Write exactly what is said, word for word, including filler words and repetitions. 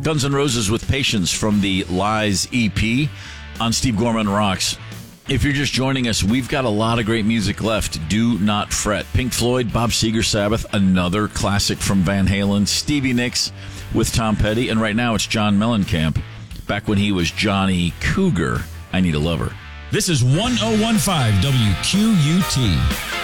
Guns N' Roses with Patience from the Lies E P on Steve Gorman Rocks. If you're just joining us, we've got a lot of great music left. Do not fret. Pink Floyd, Bob Seger, Sabbath, another classic from Van Halen, Stevie Nicks with Tom Petty, and right now it's John Mellencamp, back when he was Johnny Cougar, I Need a Lover. This is one oh one point five W Q U T.